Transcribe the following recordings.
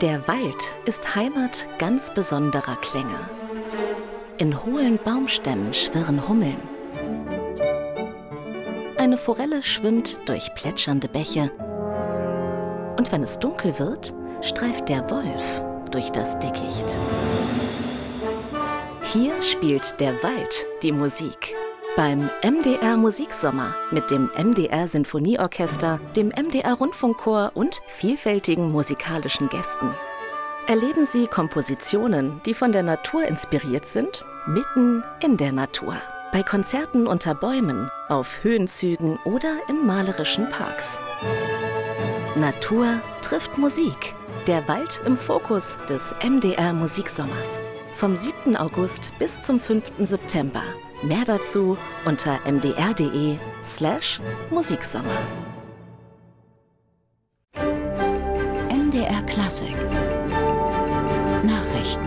Der Wald ist Heimat ganz besonderer Klänge. In hohlen Baumstämmen schwirren Hummeln. Eine Forelle schwimmt durch plätschernde Bäche. Und wenn es dunkel wird, streift der Wolf durch das Dickicht. Hier spielt der Wald die Musik. Beim MDR Musiksommer mit dem MDR Sinfonieorchester, dem MDR Rundfunkchor und vielfältigen musikalischen Gästen. Erleben Sie Kompositionen, die von der Natur inspiriert sind, mitten in der Natur. Bei Konzerten unter Bäumen, auf Höhenzügen oder in malerischen Parks. Natur trifft Musik. Der Wald im Fokus des MDR Musiksommers. Vom 7. August bis zum 5. September. Mehr dazu unter mdr.de/Musiksommer. MDR Klassik. Nachrichten.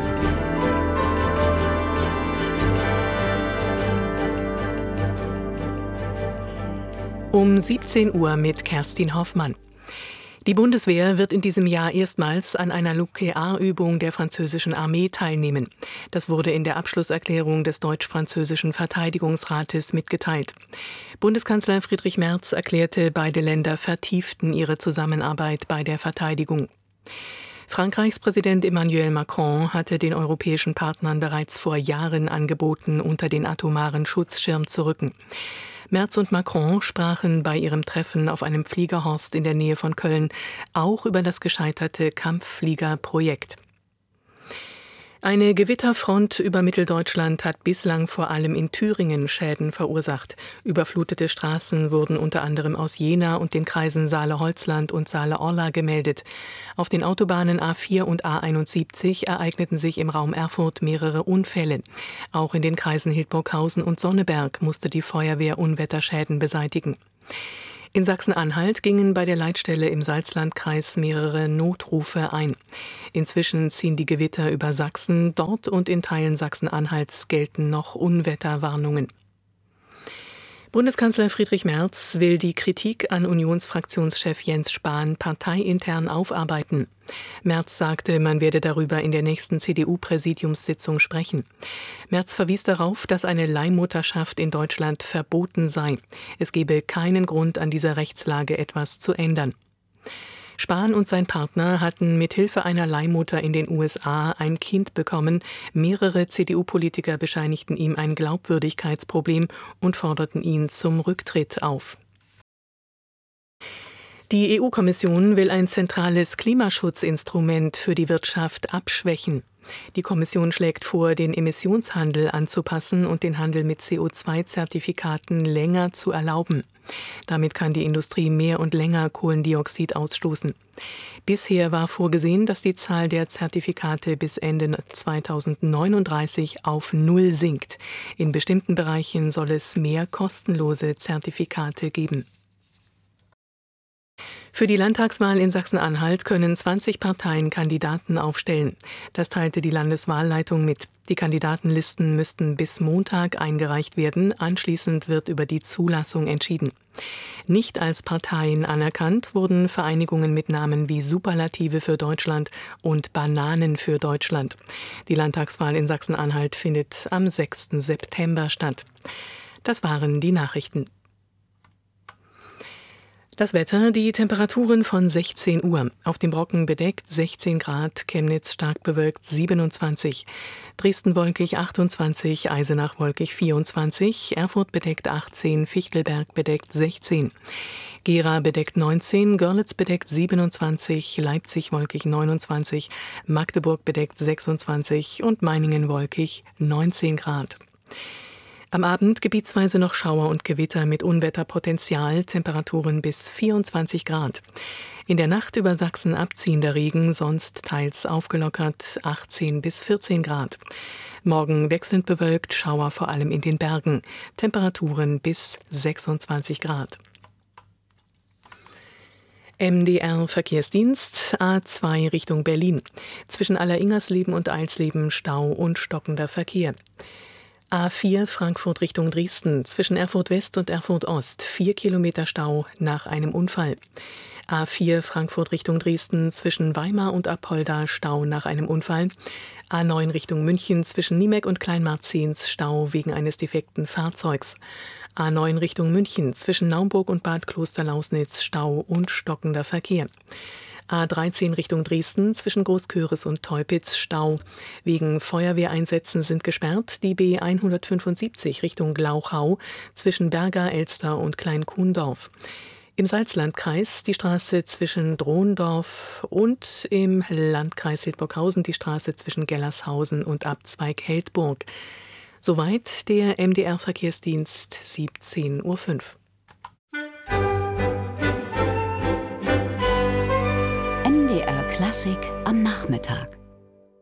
Um 17 Uhr mit Kerstin Hoffmann. Die Bundeswehr wird in diesem Jahr erstmals an einer Nuklearübung der französischen Armee teilnehmen. Das wurde in der Abschlusserklärung des deutsch-französischen Verteidigungsrates mitgeteilt. Bundeskanzler Friedrich Merz erklärte, beide Länder vertieften ihre Zusammenarbeit bei der Verteidigung. Frankreichs Präsident Emmanuel Macron hatte den europäischen Partnern bereits vor Jahren angeboten, unter den atomaren Schutzschirm zu rücken. Merz und Macron sprachen bei ihrem Treffen auf einem Fliegerhorst in der Nähe von Köln auch über das gescheiterte Kampffliegerprojekt. Eine Gewitterfront über Mitteldeutschland hat bislang vor allem in Thüringen Schäden verursacht. Überflutete Straßen wurden unter anderem aus Jena und den Kreisen Saale-Holzland und Saale-Orla gemeldet. Auf den Autobahnen A4 und A71 ereigneten sich im Raum Erfurt mehrere Unfälle. Auch in den Kreisen Hildburghausen und Sonneberg musste die Feuerwehr Unwetterschäden beseitigen. In Sachsen-Anhalt gingen bei der Leitstelle im Salzlandkreis mehrere Notrufe ein. Inzwischen ziehen die Gewitter über Sachsen. Dort und in Teilen Sachsen-Anhalts gelten noch Unwetterwarnungen. Bundeskanzler Friedrich Merz will die Kritik an Unionsfraktionschef Jens Spahn parteiintern aufarbeiten. Merz sagte, man werde darüber in der nächsten CDU-Präsidiumssitzung sprechen. Merz verwies darauf, dass eine Leihmutterschaft in Deutschland verboten sei. Es gebe keinen Grund, an dieser Rechtslage etwas zu ändern. Spahn und sein Partner hatten mithilfe einer Leihmutter in den USA ein Kind bekommen. Mehrere CDU-Politiker bescheinigten ihm ein Glaubwürdigkeitsproblem und forderten ihn zum Rücktritt auf. Die EU-Kommission will ein zentrales Klimaschutzinstrument für die Wirtschaft abschwächen. Die Kommission schlägt vor, den Emissionshandel anzupassen und den Handel mit CO2-Zertifikaten länger zu erlauben. Damit kann die Industrie mehr und länger Kohlendioxid ausstoßen. Bisher war vorgesehen, dass die Zahl der Zertifikate bis Ende 2039 auf 0 sinkt. In bestimmten Bereichen soll es mehr kostenlose Zertifikate geben. Für die Landtagswahl in Sachsen-Anhalt können 20 Parteien Kandidaten aufstellen. Das teilte die Landeswahlleitung mit. Die Kandidatenlisten müssten bis Montag eingereicht werden. Anschließend wird über die Zulassung entschieden. Nicht als Parteien anerkannt wurden Vereinigungen mit Namen wie Superlative für Deutschland und Bananen für Deutschland. Die Landtagswahl in Sachsen-Anhalt findet am 6. September statt. Das waren die Nachrichten. Das Wetter, die Temperaturen von 16 Uhr. Auf dem Brocken bedeckt 16 Grad, Chemnitz stark bewölkt 27, Dresden wolkig 28, Eisenach wolkig 24, Erfurt bedeckt 18, Fichtelberg bedeckt 16, Gera bedeckt 19, Görlitz bedeckt 27, Leipzig wolkig 29, Magdeburg bedeckt 26 und Meiningen wolkig 19 Grad. Am Abend gebietsweise noch Schauer und Gewitter mit Unwetterpotenzial, Temperaturen bis 24 Grad. In der Nacht über Sachsen abziehender Regen, sonst teils aufgelockert 18 bis 14 Grad. Morgen wechselnd bewölkt, Schauer vor allem in den Bergen, Temperaturen bis 26 Grad. MDR Verkehrsdienst, A2 Richtung Berlin. Zwischen Alleringersleben und Eilsleben Stau und stockender Verkehr. A4 Frankfurt Richtung Dresden, zwischen Erfurt West und Erfurt Ost, 4 Kilometer Stau nach einem Unfall. A4 Frankfurt Richtung Dresden zwischen Weimar und Apolda Stau nach einem Unfall. A9 Richtung München zwischen Niemeck und Kleinmarzens Stau wegen eines defekten Fahrzeugs. A9 Richtung München zwischen Naumburg und Bad Klosterlausnitz Stau und stockender Verkehr. A13 Richtung Dresden zwischen Großköris und Teupitz Stau. Wegen Feuerwehreinsätzen sind gesperrt die B175 Richtung Glauchau zwischen Berga, Elster und Kleinkuhndorf. Im Salzlandkreis die Straße zwischen Drohendorf und im Landkreis Hildburghausen die Straße zwischen Gellershausen und Abzweig Heldburg. Soweit der MDR-Verkehrsdienst 17:05 Uhr. MDR Klassik am Nachmittag.